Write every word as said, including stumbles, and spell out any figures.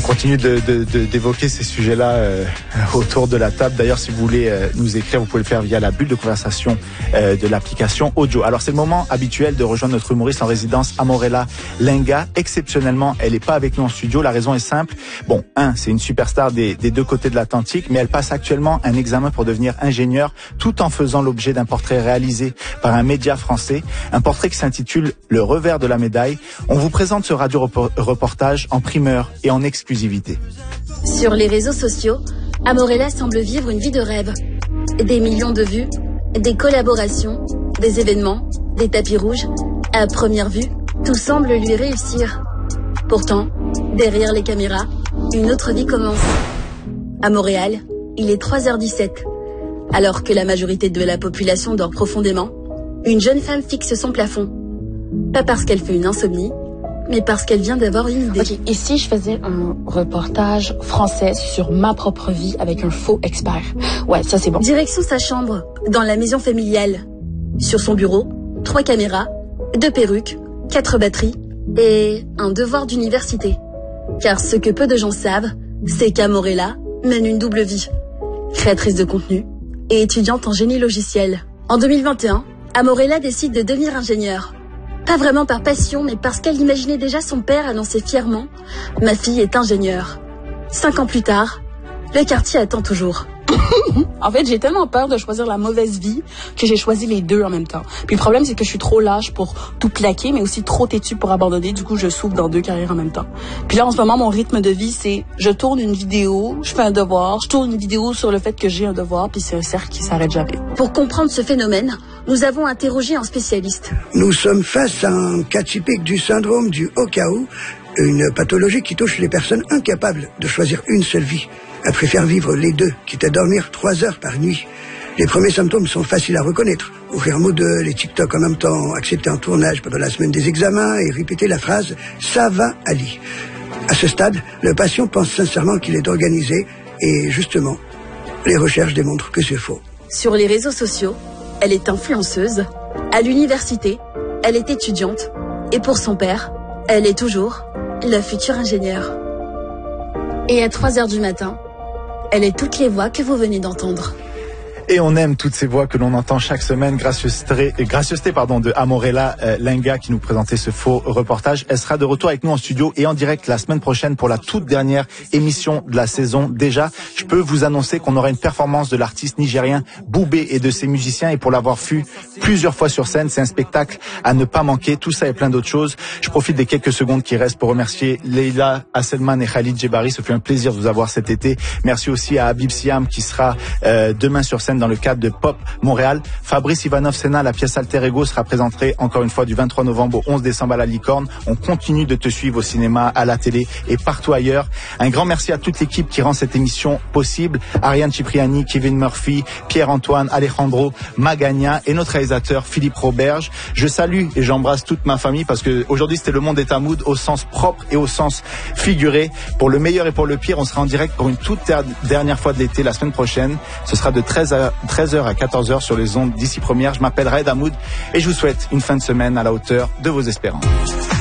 continue de, de, de, d'évoquer ces sujets-là euh, autour de la table. D'ailleurs, si vous voulez euh, nous écrire, vous pouvez le faire via la bulle de conversation euh, de l'application Audio. Alors, c'est le moment habituel de rejoindre notre humoriste en résidence, Amorella Lenga. Exceptionnellement, elle n'est pas avec nous en studio. La raison est simple. Bon, un, c'est une superstar des, des deux côtés de l'Atlantique, mais elle passe actuellement un examen pour devenir ingénieure, tout en faisant l'objet d'un portrait réalisé par un média français. Un portrait qui s'intitule « Le revers de la médaille ». On vous présente ce radio-reportage en primeur et en exclusivité. Sur les réseaux sociaux, Amorella semble vivre une vie de rêve. Des millions de vues, des collaborations, des événements, des tapis rouges. À première vue, tout semble lui réussir. Pourtant, derrière les caméras, une autre vie commence. À Montréal, il est trois heures dix-sept. Alors que la majorité de la population dort profondément, une jeune femme fixe son plafond. Pas parce qu'elle fait une insomnie, mais parce qu'elle vient d'avoir une idée. Ok, ici je faisais un reportage français sur ma propre vie avec un faux expert. Ouais, ça c'est bon. Direction sa chambre, dans la maison familiale. Sur son bureau, trois caméras, deux perruques, quatre batteries et un devoir d'université. Car ce que peu de gens savent, c'est qu'Amorella mène une double vie. Créatrice de contenu et étudiante en génie logiciel. En deux mille vingt et un, Amorella décide de devenir ingénieure. Pas vraiment par passion, mais parce qu'elle imaginait déjà son père annoncer fièrement « Ma fille est ingénieure ». Cinq ans plus tard, le quartier attend toujours. En fait, j'ai tellement peur de choisir la mauvaise vie que j'ai choisi les deux en même temps. Puis le problème, c'est que je suis trop lâche pour tout plaquer, mais aussi trop têtue pour abandonner. Du coup, je souffre dans deux carrières en même temps. Puis là, en ce moment, mon rythme de vie, c'est je tourne une vidéo, je fais un devoir, je tourne une vidéo sur le fait que j'ai un devoir, puis c'est un cercle qui s'arrête jamais. Pour comprendre ce phénomène, nous avons interrogé un spécialiste. Nous sommes face à un cas typique du syndrome du O K U, une pathologie qui touche les personnes incapables de choisir une seule vie. Elles préfèrent vivre les deux, quitte à dormir trois heures par nuit. Les premiers symptômes sont faciles à reconnaître. Ouvrir Moodle, les TikTok en même temps, accepter un tournage pendant la semaine des examens et répéter la phrase « ça va, Ali ». À ce stade, le patient pense sincèrement qu'il est organisé et justement, les recherches démontrent que c'est faux. Sur les réseaux sociaux, elle est influenceuse. À l'université, elle est étudiante. Et pour son père, elle est toujours la future ingénieure. Et à trois heures du matin, elle est toutes les voix que vous venez d'entendre. Et on aime toutes ces voix que l'on entend chaque semaine. Gracieuseté, gracieuseté pardon, de Amorella euh, Lenga qui nous présentait ce faux reportage. Elle sera de retour avec nous en studio et en direct la semaine prochaine pour la toute dernière émission de la saison. Déjà, je peux vous annoncer qu'on aura une performance de l'artiste nigérien Boubé et de ses musiciens. Et pour l'avoir vu plusieurs fois sur scène, c'est un spectacle à ne pas manquer. Tout ça et plein d'autres choses. Je profite des quelques secondes qui restent pour remercier Leila Hasselman et Khalid Djebari. Ce fut un plaisir de vous avoir cet été. Merci aussi à Habib Siam qui sera euh, demain sur scène dans le cadre de Pop Montréal. Fabrice Ivanov Sena, la pièce Alter Ego, sera présentée encore une fois du vingt-trois novembre au onze décembre à la Licorne. On continue de te suivre au cinéma, à la télé et partout ailleurs. Un grand merci à toute l'équipe qui rend cette émission possible. Ariane Cipriani, Kevin Murphy, Pierre-Antoine, Alejandro Magagna et notre réalisateur Philippe Roberge. Je salue et j'embrasse toute ma famille parce que aujourd'hui c'était le monde est à mood au sens propre et au sens figuré. Pour le meilleur et pour le pire, on sera en direct pour une toute dernière fois de l'été la semaine prochaine. Ce sera de treize heures à quatorze heures sur les ondes d'ici première. Je m'appelle Raed Hamoud et je vous souhaite une fin de semaine à la hauteur de vos espérances.